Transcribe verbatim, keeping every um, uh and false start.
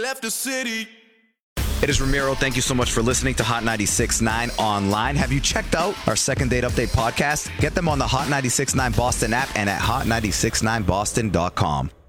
Left the city. It is Ramiro. Thank you so much for listening to Hot ninety-six point nine online. Have you checked out our Second Date Update podcast? Get them on the Hot ninety-six point nine Boston app and at hot nine six nine boston dot com.